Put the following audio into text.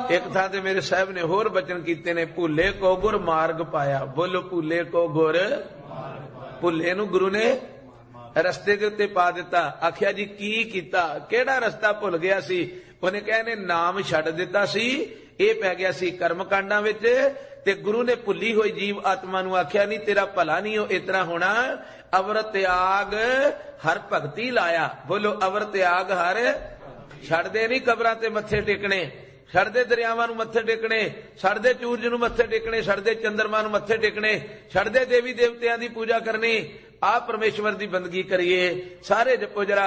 एक थां ते मेरे साहब ने होर बचन कीते ने, भुले को गुर मार्ग पाया। बोलो भुले को गुर, भुले नूं गुरु ने रस्ते के उत्ते पा दिता। आखिया जी की कीता, केड़ा रस्ता भुल गया सी? उन्हें कहने नाम छड्ड दिता सी, ये पै गया सी कर्म कांडां विच, ते गुरु ने भुली हुई जीव आत्मा नूं आखिया नहीं तेरा भला नहीं हो इतना होना, अवर त्याग हर भगती लाया। बोलो अवर त्याग हर, छड्ड दे नहीं कबरां ते मत्थे टेकने, छड्ड दे दरियावां नूं मत्थे टेकने, छड्ड दे सूरज नूं मत्थे टेकने, छड्ड दे चंद्रमा नूं मत्थे टेकने, छड्ड दे देवी देवतियां दी पूजा करनी, आ परमेश्वर दी बंदगी करिए। सारे जपो जरा